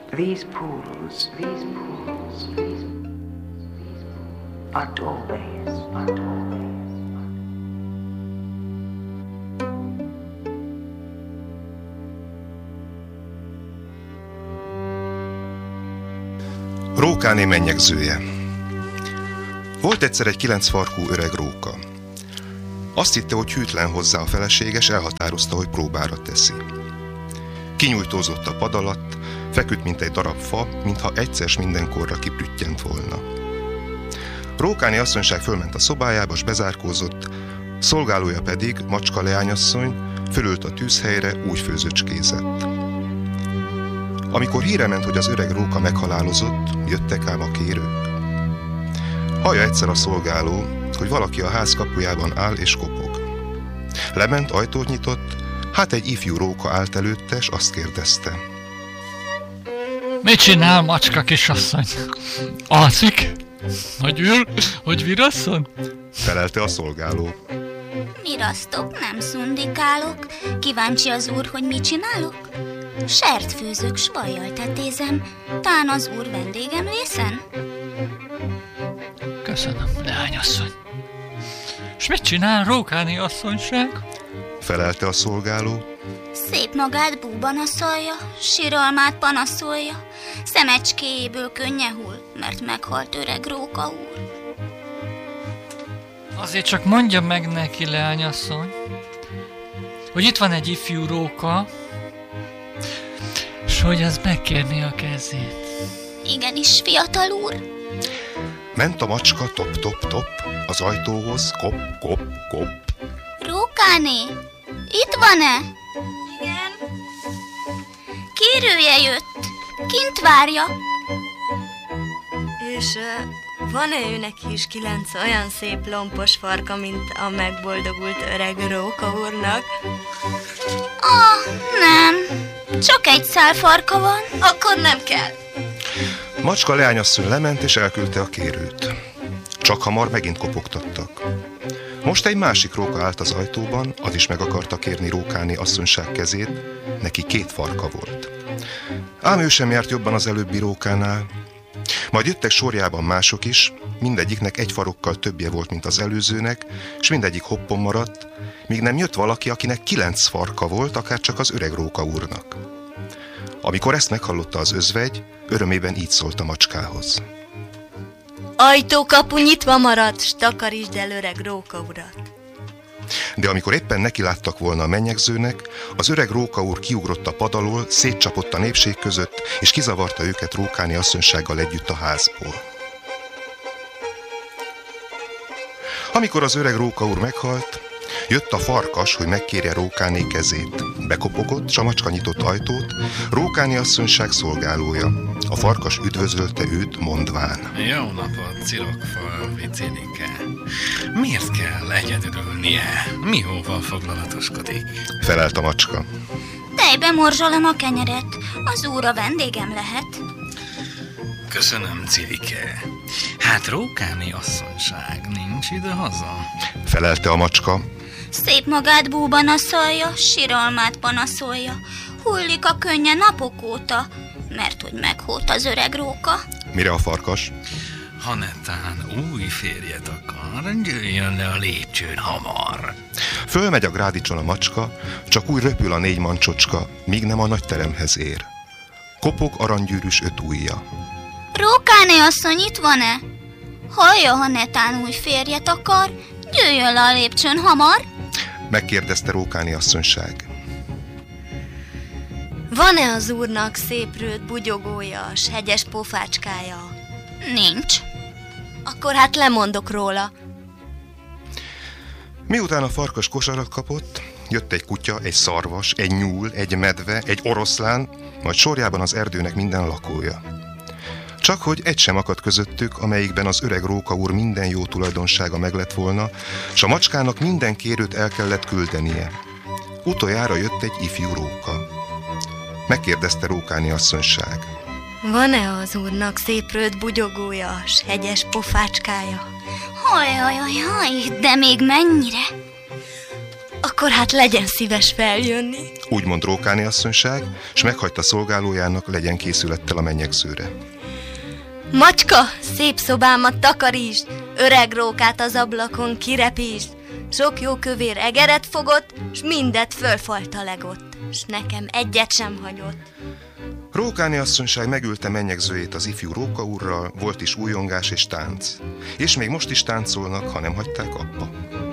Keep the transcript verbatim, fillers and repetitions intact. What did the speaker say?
These pools, these pools, these, these are doorways, are doorways. Rókáné mennyegzője. Volt egyszer egy kilencfarkú öreg róka. Azt hitte, hogy hűtlen hozzá a felesége, s elhatározta, hogy próbára teszi. Kinyújtózott a pad alatt, feküdt, mint egy darab fa, mintha egyszer s mindenkorra kiprüttyent volna. Rókáné asszonyság fölment a szobájába, s bezárkózott, szolgálója pedig, macska leányasszony, fölült a tűzhelyre, úgy főzöcskézett. Amikor híre ment, hogy az öreg róka meghalálozott, jöttek ám a kérők. Hallja egyszer a szolgáló, hogy valaki a ház kapujában áll és kopog. Lement, ajtót nyitott, hát egy ifjú róka állt előtte, s azt kérdezte. Mit csinál, macska kisasszony? Alszik? Hogy ül? Hogy virasszon? Felelte a szolgáló. Virasztok, nem szundikálok. Kíváncsi az úr, hogy mit csinálok? Sert főzök, s vajjal tetézem. Tán az úr vendégem vészen? Köszönöm, leányasszony. S mit csinál Rókáné asszonyság? Felelte a szolgáló. Szép magát búbanaszolja, síralmát panaszolja, szemecskéjéből könnye hull, mert meghalt öreg róka úr. Azért csak mondja meg neki, leányasszony, hogy itt van egy ifjú róka, s hogy az megkérni a kezét. Igenis, fiatal úr. Ment a macska top-top-top az ajtóhoz, kop-kop-kop. Rókáné, itt van-e? Igen. Kérője jött, kint várja. És uh, van-e őnek is kilenc olyan szép lompos farka, mint a megboldogult öreg róka úrnak? Ah, nem. Csak egy szál farka van. Akkor nem kell. Macska leányasszony lement és elküldte a kérőt. Csak hamar megint kopogtattak. Most egy másik róka állt az ajtóban, az is meg akarta kérni Rókáné asszonyság kezét, neki két farka volt. Ám ő sem járt jobban az előbbi rókánál. Majd jöttek sorjában mások is, mindegyiknek egy farokkal többje volt, mint az előzőnek, és mindegyik hoppon maradt, míg nem jött valaki, akinek kilenc farka volt, akár csak az öreg róka úrnak. Amikor ezt meghallotta az özvegy, örömében így szólt a macskához. Ajtókapu nyitva maradt, s takarítsd el öreg róka urat. De amikor éppen neki láttak volna a mennyegzőnek, az öreg róka úr kiugrott a pad alól, szétcsapott a népség között, és kizavarta őket Rókáné asszonysággal együtt a házból. Amikor az öreg róka úr meghalt, jött a farkas, hogy megkérje Rókáné kezét. Bekopogott, s a macska nyitott ajtót, Rókáné asszonyság szolgálója. A farkas üdvözölte őt, mondván. Jó napot, Cirokfalvi Cinike. Miért kell egyedül ülnie? Mióval foglalatoskodik? Felelt a macska. Tejbe morzsolom a kenyeret. Az úr a vendégem lehet. Köszönöm, Cirike. Hát Rókáné asszonyság nincs ide haza? Felelte a macska. Szép magát búbanaszolja, síralmát panaszolja. Hullik a könnye napok óta, mert hogy meghót az öreg róka. Mire a farkas? Ha netán új férjet akar, jöjjön le a lépcsőn hamar. Fölmegy a grádicson a macska, csak úgy röpül a négy mancsocska, míg nem a nagy teremhez ér. Kopog aranygyűrűs öt ujja. Rókáné asszony itt van-e? Hallja, ha netán új férjet akar, jöjjön le a lépcsőn hamar. Megkérdezte Rókáné asszonyság. Van-e az úrnak széprőt bugyogója, s hegyes pofácskája? Nincs. Akkor hát lemondok róla. Miután a farkas kosarat kapott, jött egy kutya, egy szarvas, egy nyúl, egy medve, egy oroszlán, majd sorjában az erdőnek minden lakója. Csak hogy egy sem akadt közöttük, amelyikben az öreg róka úr minden jó tulajdonsága meglett volna, s a macskának minden kérőt el kellett küldenie. Utoljára jött egy ifjú róka. Megkérdezte Rókáné asszonyság. Van-e az úrnak széprőt bugyogója, s hegyes pofácskája? Hajjajajaj, de még mennyire? Akkor hát legyen szíves feljönni. úgymond Rókáné asszonyság, s meghagyta szolgálójának, legyen készülettel a mennyegzőre. Macska, szép szobámat takarítsd, öreg rókát az ablakon kirepítsd. Sok jó kövér egeret fogott, s mindet fölfalt a legott, s nekem egyet sem hagyott. Rókáné asszonyság megülte mennyegzőjét az ifjú Róka úrral, volt is újongás és tánc. És még most is táncolnak, ha nem hagyták abba.